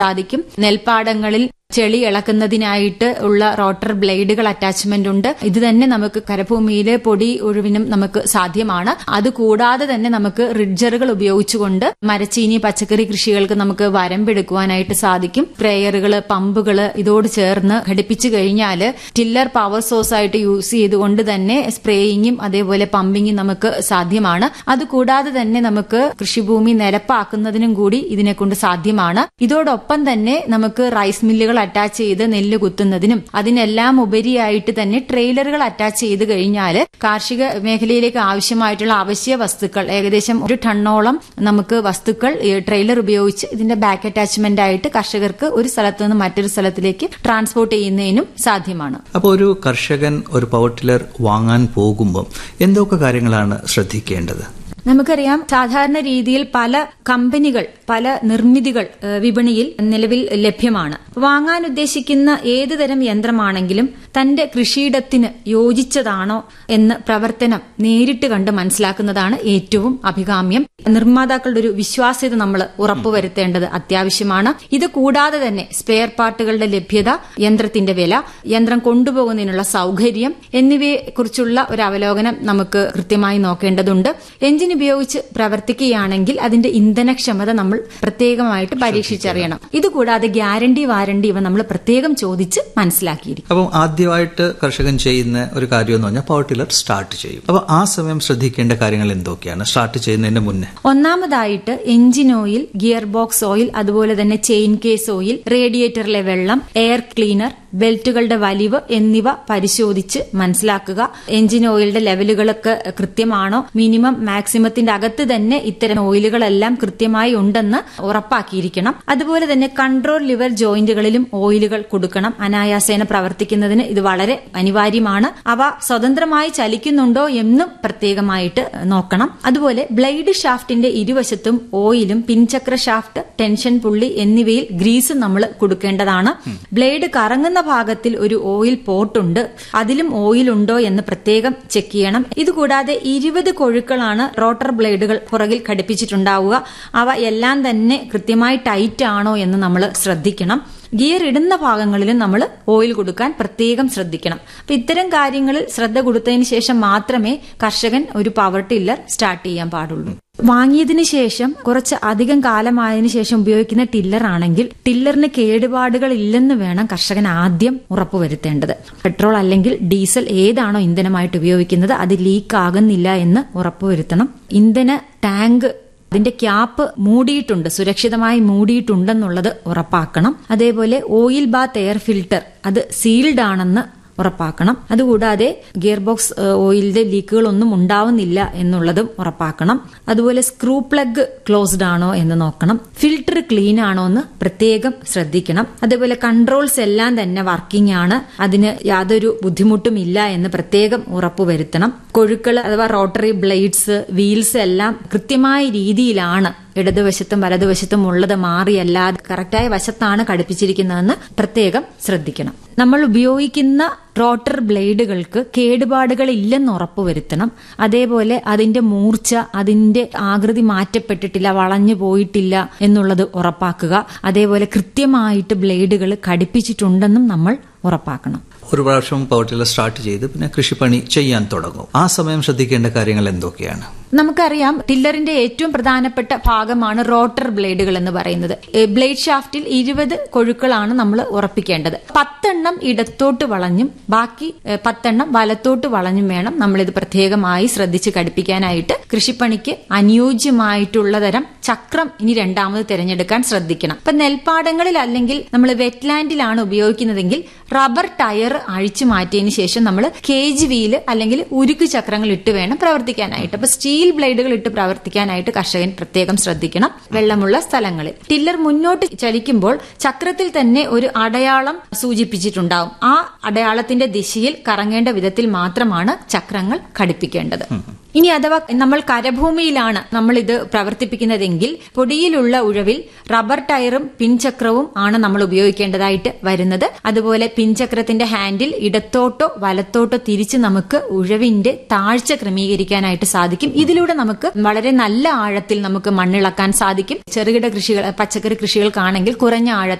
സാധിക്കും. നെൽപ്പാടങ്ങളിൽ ചെളി ഇളക്കുന്നതിനായിട്ട് ഉള്ള റോട്ടർ ബ്ലേഡുകൾ അറ്റാച്ച്മെന്റ് ഉണ്ട്. ഇത് തന്നെ നമുക്ക് കരഭൂമിയിലെ പൊടി ഒഴിവിനും നമുക്ക് സാധ്യമാണ്. അതുകൂടാതെ തന്നെ നമുക്ക് റിഡ്ജറുകൾ ഉപയോഗിച്ചുകൊണ്ട് മരച്ചീനി പച്ചക്കറി കൃഷികൾക്ക് നമുക്ക് വരമ്പെടുക്കുവാനായിട്ട് സാധിക്കും. സ്പ്രേയറുകൾ, പമ്പുകൾ ഇതോട് ചേർന്ന് ഘടിപ്പിച്ചു കഴിഞ്ഞാൽ ടില്ലർ പവർ സോഴ്സ് ആയിട്ട് യൂസ് ചെയ്തുകൊണ്ട് തന്നെ സ്പ്രേയിങ്ങും അതേപോലെ പമ്പിങ്ങും നമുക്ക് സാധ്യമാണ്. അതുകൂടാതെ തന്നെ നമുക്ക് കൃഷിഭൂമി നിരപ്പാക്കുന്നതിനും കൂടി ഇതിനെക്കൊണ്ട് സാധ്യമാണ്. ഇതോടൊപ്പം തന്നെ നമുക്ക് റൈസ് മില്ലുകൾ അറ്റാച്ച് ചെയ്ത് നെല്ല് കുത്തുന്നതിനും അതിനെല്ലാം ഉപരിയായിട്ട് തന്നെ ട്രെയിലറുകൾ അറ്റാച്ച് ചെയ്ത് കഴിഞ്ഞാൽ കാർഷിക മേഖലയിലേക്ക് ആവശ്യമായിട്ടുള്ള അവശ്യ വസ്തുക്കൾ ഏകദേശം 1 ടണ്ണോളം നമുക്ക് വസ്തുക്കൾ ട്രെയിലർ ഉപയോഗിച്ച് ഇതിന്റെ ബാക്ക് അറ്റാച്ച്മെന്റ് ആയിട്ട് കർഷകർക്ക് ഒരു സ്ഥലത്ത് നിന്ന് മറ്റൊരു സ്ഥലത്തിലേക്ക് ട്രാൻസ്പോർട്ട് ചെയ്യുന്നതിനും സാധ്യമാണ്. അപ്പോൾ ഒരു കർഷകൻ ഒരു പവർ ടില്ലർ വാങ്ങാൻ പോകുമ്പോൾ എന്തൊക്കെ കാര്യങ്ങളാണ് ശ്രദ്ധിക്കേണ്ടത്? നമുക്കറിയാം, സാധാരണ രീതിയിൽ പല കമ്പനികൾ, പല നിർമ്മിതികൾ വിപണിയിൽ നിലവിൽ ലഭ്യമാണ്. വാങ്ങാൻ ഉദ്ദേശിക്കുന്ന ഏത് തരം യന്ത്രമാണെങ്കിലും തന്റെ കൃഷിയിടത്തിന് യോജിച്ചതാണോ എന്ന് പ്രവർത്തനം നേരിട്ട് കണ്ട് മനസ്സിലാക്കുന്നതാണ് ഏറ്റവും അഭികാമ്യം. നിർമ്മാതാക്കളുടെ ഒരു വിശ്വാസ്യത നമ്മൾ ഉറപ്പുവരുത്തേണ്ടത് അത്യാവശ്യമാണ്. ഇത് കൂടാതെ തന്നെ സ്പെയർ പാർട്ടുകളുടെ ലഭ്യത, യന്ത്രത്തിന്റെ വില, യന്ത്രം കൊണ്ടുപോകുന്നതിനുള്ള സൌകര്യം എന്നിവയെക്കുറിച്ചുള്ള ഒരു അവലോകനം നമുക്ക് കൃത്യമായി നോക്കേണ്ടതുണ്ട്. എഞ്ചിൻ ഉപയോഗിച്ച് പ്രവർത്തിക്കുകയാണെങ്കിൽ അതിന്റെ ഇന്ധനക്ഷമത നമ്മൾ പ്രത്യേകമായിട്ട് പരീക്ഷിച്ചറിയണം. ഇതുകൂടാതെ ഗ്യാരണ്ടി, വാരണ്ടി ഇവ നമ്മൾ പ്രത്യേകം ചോദിച്ച് മനസ്സിലാക്കിയിരിക്കും. അപ്പം ആദ്യമായിട്ട് കർഷകൻ ചെയ്യുന്ന ഒരു കാര്യം എന്ന് പറഞ്ഞാൽ പവർ ടില്ലർ സ്റ്റാർട്ട് ചെയ്യും. അപ്പൊ ആ സമയം ശ്രദ്ധിക്കേണ്ട കാര്യങ്ങൾ എന്തൊക്കെയാണ് സ്റ്റാർട്ട് ചെയ്യുന്നതിന് മുന്നേ? ഒന്നാമതായിട്ട് engine oil, gear box oil, അതുപോലെ തന്നെ ചെയിൻ കേസ് ഓയിൽ, റേഡിയേറ്ററിലെ വെള്ളം, എയർ ക്ലീനർ, ബെൽറ്റുകളുടെ വലിവ് എന്നിവ പരിശോധിച്ച് മനസ്സിലാക്കുക. എഞ്ചിൻ ഓയിലിന്റെ ലെവലുകളൊക്കെ കൃത്യമാണോ, മിനിമം മാക്സിമത്തിന്റെ അകത്ത് തന്നെ ഇത്തരം ഓയിലുകളെല്ലാം കൃത്യമായി ഉണ്ടെന്ന് ഉറപ്പാക്കിയിരിക്കണം. അതുപോലെ തന്നെ കൺട്രോൾ ലിവർ ജോയിന്റുകളിലും ഓയിലുകൾ കൊടുക്കണം. അനായാസേന പ്രവർത്തിക്കുന്നതിന് ഇത് വളരെ അനിവാര്യമാണ്. അവ സ്വതന്ത്രമായി ചലിക്കുന്നുണ്ടോ എന്നും പ്രത്യേകമായിട്ട് നോക്കണം. അതുപോലെ ബ്ലേഡ് ഷാഫ്റ്റിന്റെ ഇരുവശത്തും ഓയിലും പിൻചക്ര ഷാഫ്റ്റ്, ടെൻഷൻ പുള്ളി എന്നിവയിൽ ഗ്രീസും നമ്മൾ കൊടുക്കേണ്ടതാണ്. ബ്ലേഡ് കറങ്ങുന്ന ഭാഗത്തിൽ ഒരു ഓയിൽ പോർട്ടുണ്ട്, അതിലും ഓയിൽ ഉണ്ടോ എന്ന് പ്രത്യേകം ചെക്ക് ചെയ്യണം. ഇതുകൂടാതെ 20 കൊഴുക്കളാണ് റോട്ടർ ബ്ലേഡുകൾ പുറകിൽ ഘടിപ്പിച്ചിട്ടുണ്ടാവുക. അവ എല്ലാം തന്നെ കൃത്യമായി ടൈറ്റ് ആണോ എന്ന് നമ്മൾ ശ്രദ്ധിക്കണം. ഗിയർ ഇടുന്ന ഭാഗങ്ങളിലും നമ്മൾ ഓയിൽ കൊടുക്കാൻ പ്രത്യേകം ശ്രദ്ധിക്കണം. അപ്പൊ ഇത്തരം കാര്യങ്ങളിൽ ശ്രദ്ധ കൊടുത്തതിന് ശേഷം മാത്രമേ കർഷകൻ ഒരു പവർ ടില്ലർ സ്റ്റാർട്ട് ചെയ്യാൻ പാടുള്ളൂ. വാങ്ങിയതിനു ശേഷം കുറച്ച് അധികം കാലമായതിനു ശേഷം ഉപയോഗിക്കുന്ന ടില്ലർ ആണെങ്കിൽ ടില്ലറിന് കേടുപാടുകൾ ഇല്ലെന്ന് വേണം കർഷകൻ ആദ്യം ഉറപ്പുവരുത്തേണ്ടത്. പെട്രോൾ അല്ലെങ്കിൽ ഡീസൽ ഏതാണോ ഇന്ധനമായിട്ട് ഉപയോഗിക്കുന്നത് അത് ലീക്ക് ആകുന്നില്ല എന്ന് ഉറപ്പുവരുത്തണം. ഇന്ധന ടാങ്ക് അതിന്റെ ക്യാപ്പ് മൂടിയിട്ടുണ്ട്, സുരക്ഷിതമായി മൂടിയിട്ടുണ്ടെന്നുള്ളത് ഉറപ്പാക്കണം. അതേപോലെ ഓയിൽ ബാത്ത് എയർ ഫിൽട്ടർ അത് സീൽഡ് ആണെന്ന് ഉറപ്പാക്കണം. അതുകൂടാതെ ഗിയർ ബോക്സ് ഓയിലിന്റെ ലീക്കുകളൊന്നും ഉണ്ടാവുന്നില്ല എന്നുള്ളതും ഉറപ്പാക്കണം. അതുപോലെ സ്ക്രൂ പ്ലഗ് ക്ലോസ്ഡ് ആണോ എന്ന് നോക്കണം. ഫിൽട്ടർ ക്ലീൻ ആണോ എന്ന് പ്രത്യേകം ശ്രദ്ധിക്കണം. അതേപോലെ കൺട്രോൾസ് എല്ലാം തന്നെ വർക്കിംഗ് ആണ്, അതിന് യാതൊരു ബുദ്ധിമുട്ടും ഇല്ല എന്ന് പ്രത്യേകം ഉറപ്പുവരുത്തണം. കൊഴുക്കൾ അഥവാ റോട്ടറി ബ്ലേഡ്സ്, വീൽസ് എല്ലാം കൃത്യമായ രീതിയിലാണ് ഇടതുവശത്തും വലതുവശത്തും ഉള്ളത് മാറിയല്ലാതെ കറക്റ്റായ വശത്താണ് ഘടിപ്പിച്ചിരിക്കുന്നതെന്ന് പ്രത്യേകം ശ്രദ്ധിക്കണം. നമ്മൾ ഉപയോഗിക്കുന്ന റോട്ടർ ബ്ലേഡുകൾക്ക് കേടുപാടുകൾ ഇല്ലെന്ന് ഉറപ്പുവരുത്തണം. അതേപോലെ അതിന്റെ മൂർച്ച, അതിന്റെ ആകൃതി മാറ്റപ്പെട്ടിട്ടില്ല, വളഞ്ഞു പോയിട്ടില്ല എന്നുള്ളത് ഉറപ്പാക്കുക. അതേപോലെ കൃത്യമായിട്ട് ബ്ലേഡുകൾ ഘടിപ്പിച്ചിട്ടുണ്ടെന്നും നമ്മൾ ഉറപ്പാക്കണം. ഒരു പ്രാവശ്യം പവർ ടില്ലർ സ്റ്റാർട്ട് ചെയ്ത് പിന്നെ കൃഷിപ്പണി ചെയ്യാൻ തുടങ്ങും. ആ സമയം ശ്രദ്ധിക്കേണ്ട കാര്യങ്ങൾ എന്തൊക്കെയാണ്? നമുക്കറിയാം, ടില്ലറിന്റെ ഏറ്റവും പ്രധാനപ്പെട്ട ഭാഗമാണ് റോട്ടർ ബ്ലേഡുകൾ എന്ന് പറയുന്നത്. ബ്ലേഡ് ഷാഫ്റ്റിൽ 20 കൊഴുക്കളാണ് നമ്മൾ ഉറപ്പിക്കേണ്ടത്. 10 എണ്ണം ഇടത്തോട്ട് വളഞ്ഞും ബാക്കി 10 എണ്ണം വലത്തോട്ട് വളഞ്ഞും വേണം നമ്മളിത് പ്രത്യേകമായി ശ്രദ്ധിച്ച് ഘടിപ്പിക്കാനായിട്ട്. കൃഷിപ്പണിക്ക് അനുയോജ്യമായിട്ടുള്ള തരം ചക്രം ഇനി രണ്ടാമത് തിരഞ്ഞെടുക്കാൻ ശ്രദ്ധിക്കണം. ഇപ്പൊ നെൽപ്പാടങ്ങളിൽ അല്ലെങ്കിൽ നമ്മൾ വെറ്റ്ലാൻഡിലാണ് ഉപയോഗിക്കുന്നതെങ്കിൽ റബ്ബർ ടയർ അഴിച്ചു മാറ്റിയതിന് ശേഷം നമ്മൾ കേജ് വീല് അല്ലെങ്കിൽ ഉരുക്ക് ചക്രങ്ങൾ ഇട്ട് വേണം പ്രവർത്തിക്കാനായിട്ട്. അപ്പൊ സ്റ്റീൽ ബ്ലേഡുകൾ ഇട്ട് പ്രവർത്തിക്കാനായിട്ട് കർഷകൻ പ്രത്യേകം ശ്രദ്ധിക്കണം വെള്ളമുള്ള സ്ഥലങ്ങളിൽ. ടില്ലർ മുന്നോട്ട് ചലിക്കുമ്പോൾ ചക്രത്തിൽ തന്നെ ഒരു അടയാളം സൂചിപ്പിച്ചിട്ടുണ്ടാവും. ആ അടയാളത്തിന്റെ ദിശയിൽ കറങ്ങേണ്ട വിധത്തിൽ മാത്രമാണ് ചക്രങ്ങൾ ഘടിപ്പിക്കേണ്ടത്. ഇനി അഥവാ നമ്മൾ കരഭൂമിയിലാണ് നമ്മൾ ഇത് പ്രവർത്തിപ്പിക്കുന്നതെങ്കിൽ പൊടിയിലുള്ള ഉഴവിൽ റബ്ബർ ടയറും പിൻചക്രവും ആണ് നമ്മൾ ഉപയോഗിക്കേണ്ടതായിട്ട് വരുന്നത്. അതുപോലെ പിൻചക്രത്തിന്റെ ഹാൻഡിൽ ഇടത്തോട്ടോ വലത്തോട്ടോ തിരിച്ച് നമുക്ക് ഉഴവിന്റെ താഴ്ച ക്രമീകരിക്കാനായിട്ട് സാധിക്കും. ഇതിലൂടെ നമുക്ക് വളരെ നല്ല ആഴത്തിൽ നമുക്ക് മണ്ണിളക്കാൻ സാധിക്കും. ചെറുകിട കൃഷികൾ, പച്ചക്കറി കൃഷികൾക്കാണെങ്കിൽ കുറഞ്ഞ ആഴത്തിൽ